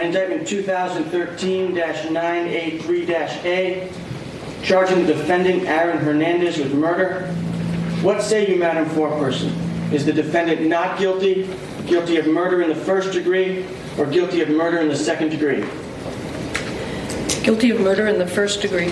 indictment 2013-983-A, charging the defendant, Aaron Hernandez, with murder. What say you, Madam Foreperson? Is the defendant not guilty, guilty of murder in the first degree, or guilty of murder in the second degree? Guilty of murder in the first degree.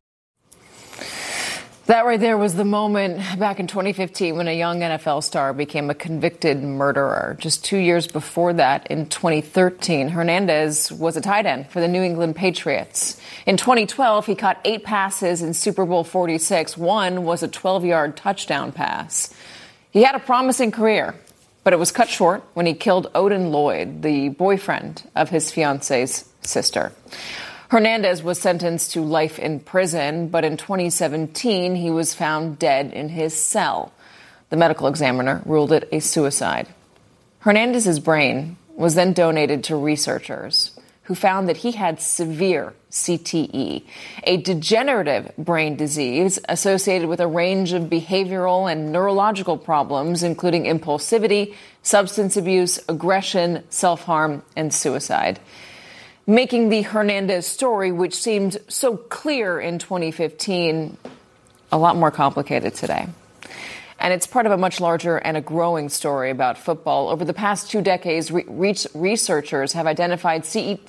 That right there was the moment back in 2015 when a young NFL star became a convicted murderer. Just 2 years before that, in 2013, Hernandez was a tight end for the New England Patriots. In 2012, he caught 8 passes in Super Bowl 46. One was a 12-yard touchdown pass. He had a promising career, but it was cut short when he killed Odin Lloyd, the boyfriend of his fiance's sister. Hernandez was sentenced to life in prison, but in 2017, he was found dead in his cell. The medical examiner ruled it a suicide. Hernandez's brain was then donated to researchers who found that he had severe CTE, a degenerative brain disease associated with a range of behavioral and neurological problems, including impulsivity, substance abuse, aggression, self-harm, and suicide, making the Hernandez story, which seemed so clear in 2015, a lot more complicated today. And it's part of a much larger and a growing story about football. Over the past 2 decades, researchers have identified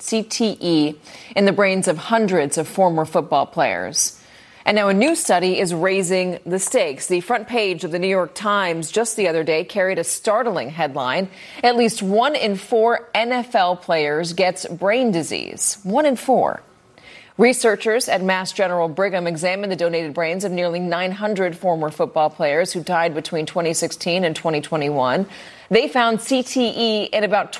CTE in the brains of hundreds of former football players. And now a new study is raising the stakes. The front page of the New York Times just the other day carried a startling headline. At least 1 in 4 NFL players gets brain disease. 1 in 4. Researchers at Mass General Brigham examined the donated brains of nearly 900 former football players who died between 2016 and 2021. They found CTE in about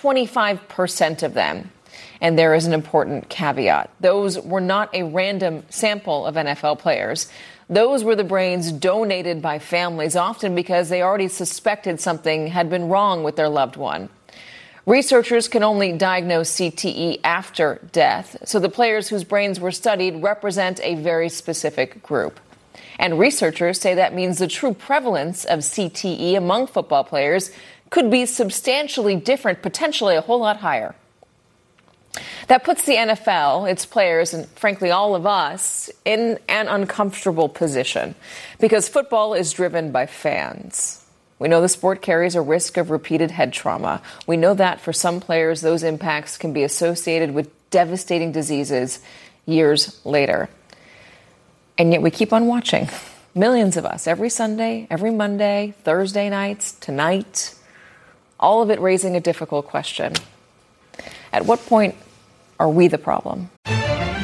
25% of them. And there is an important caveat. Those were not a random sample of NFL players. Those were the brains donated by families, often because they already suspected something had been wrong with their loved one. Researchers can only diagnose CTE after death, so the players whose brains were studied represent a very specific group. And researchers say that means the true prevalence of CTE among football players could be substantially different, potentially a whole lot higher. That puts the NFL, its players, and frankly all of us, in an uncomfortable position because football is driven by fans. We know the sport carries a risk of repeated head trauma. We know that for some players, those impacts can be associated with devastating diseases years later. And yet we keep on watching. Millions of us, every Sunday, every Monday, Thursday nights, tonight, all of it raising a difficult question. At what point are we the problem?